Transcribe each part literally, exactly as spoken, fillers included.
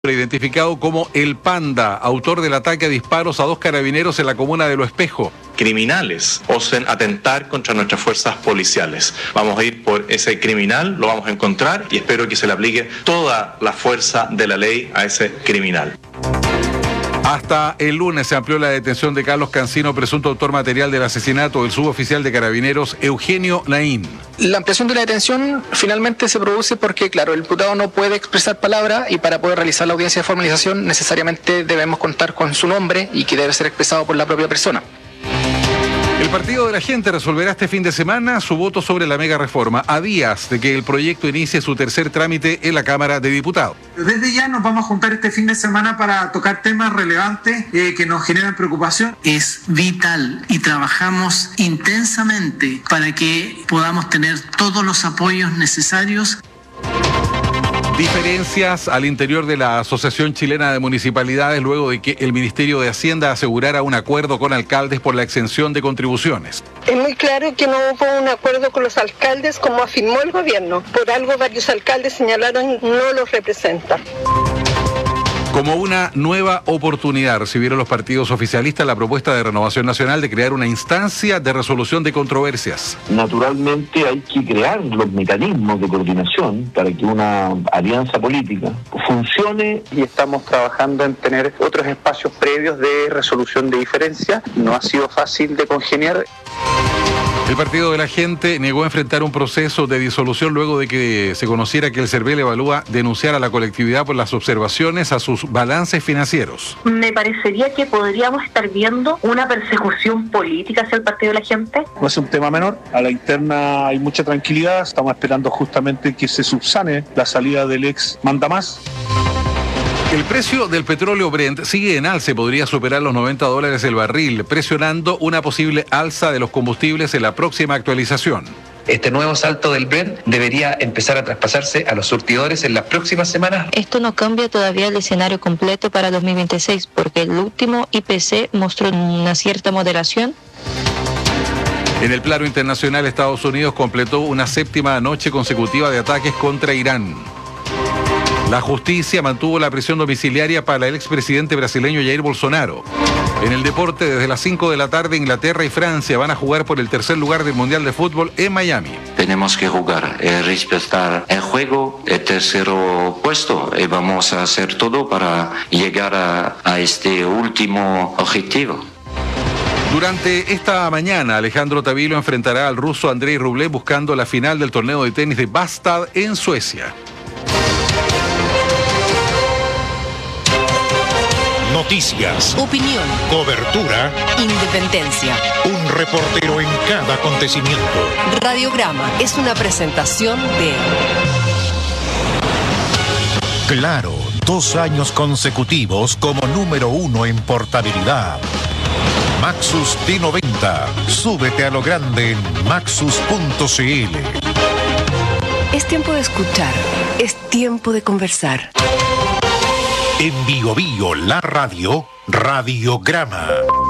identificado como El Panda, autor del ataque a disparos a dos carabineros en la comuna de Lo Espejo. Criminales osen atentar contra nuestras fuerzas policiales. Vamos a ir por ese criminal, lo vamos a encontrar y espero que se le aplique toda la fuerza de la ley a ese criminal. Hasta el lunes se amplió la detención de Carlos Cancino, presunto autor material del asesinato del suboficial de Carabineros Eugenio Naín. La ampliación de la detención finalmente se produce porque, claro, el imputado no puede expresar palabra y para poder realizar la audiencia de formalización necesariamente debemos contar con su nombre y que debe ser expresado por la propia persona. El Partido de la Gente resolverá este fin de semana su voto sobre la mega reforma, a días de que el proyecto inicie su tercer trámite en la Cámara de Diputados. Desde ya nos vamos a juntar este fin de semana para tocar temas relevantes eh, que nos generan preocupación. Es vital y trabajamos intensamente para que podamos tener todos los apoyos necesarios. Diferencias al interior de la Asociación Chilena de Municipalidades luego de que el Ministerio de Hacienda asegurara un acuerdo con alcaldes por la exención de contribuciones. Es muy claro que no hubo un acuerdo con los alcaldes como afirmó el gobierno. Por algo varios alcaldes señalaron no los representan. Como una nueva oportunidad recibieron los partidos oficialistas la propuesta de Renovación Nacional de crear una instancia de resolución de controversias. Naturalmente hay que crear los mecanismos de coordinación para que una alianza política funcione. Y estamos trabajando en tener otros espacios previos de resolución de diferencias. No ha sido fácil de congeniar. El Partido de la Gente negó enfrentar un proceso de disolución luego de que se conociera que el CERVEL evalúa denunciar a la colectividad por las observaciones a sus balances financieros. Me parecería que podríamos estar viendo una persecución política hacia el Partido de la Gente. No es un tema menor, a la interna hay mucha tranquilidad, estamos esperando justamente que se subsane la salida del ex mandamás. El precio del petróleo Brent sigue en alza y podría superar los noventa dólares el barril, presionando una posible alza de los combustibles en la próxima actualización. Este nuevo salto del Brent debería empezar a traspasarse a los surtidores en las próximas semanas. Esto no cambia todavía el escenario completo para dos mil veintiséis, porque el último I P C mostró una cierta moderación. En el plano internacional, Estados Unidos completó una séptima noche consecutiva de ataques contra Irán. La justicia mantuvo la prisión domiciliaria para el expresidente brasileño Jair Bolsonaro. En el deporte, desde las cinco de la tarde, Inglaterra y Francia van a jugar por el tercer lugar del Mundial de Fútbol en Miami. Tenemos que jugar, eh, respetar el juego, el tercer puesto, y vamos a hacer todo para llegar a, a este último objetivo. Durante esta mañana, Alejandro Tavilo enfrentará al ruso Andrei Rublev buscando la final del torneo de tenis de Bastad en Suecia. Noticias, opinión, cobertura, independencia. Un reportero en cada acontecimiento. Radiograma es una presentación de Claro, dos años consecutivos como número uno en portabilidad. Maxus T noventa. Súbete a lo grande en maxus punto c l. Es tiempo de escuchar, es tiempo de conversar. En Bio Bio, la radio, Radiograma.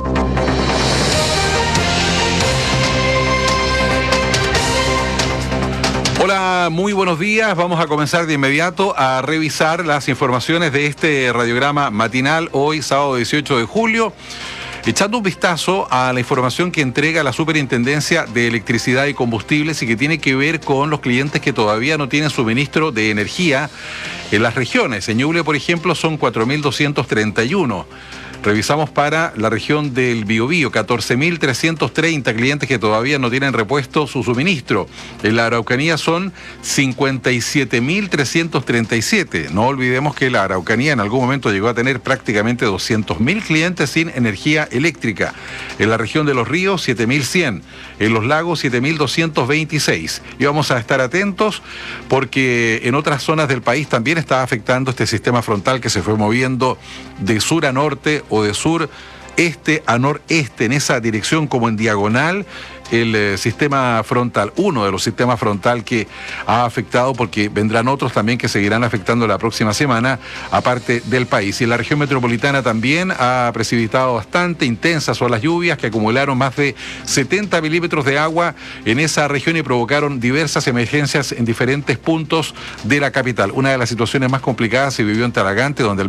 Hola, muy buenos días. Vamos a comenzar de inmediato a revisar las informaciones de este radiograma matinal hoy, sábado dieciocho de julio. Echando un vistazo a la información que entrega la Superintendencia de Electricidad y Combustibles y que tiene que ver con los clientes que todavía no tienen suministro de energía en las regiones. En Ñuble, por ejemplo, son cuatro mil doscientos treinta y uno. Revisamos para la región del Biobío, catorce mil trescientos treinta clientes que todavía no tienen repuesto su suministro. En la Araucanía son cincuenta y siete mil trescientos treinta y siete. No olvidemos que la Araucanía en algún momento llegó a tener prácticamente doscientos mil clientes sin energía eléctrica. En la región de Los Ríos, siete mil cien. En los lagos, siete mil doscientos veintiséis. Y vamos a estar atentos porque en otras zonas del país también está afectando este sistema frontal que se fue moviendo de sur a norte o de sur este a noreste, en esa dirección como en diagonal, el eh, sistema frontal, uno de los sistemas frontal que ha afectado, porque vendrán otros también que seguirán afectando la próxima semana, aparte del país. Y en la región metropolitana también ha precipitado bastante, intensas son las lluvias que acumularon más de setenta milímetros de agua en esa región y provocaron diversas emergencias en diferentes puntos de la capital. Una de las situaciones más complicadas se vivió en Talagante, donde el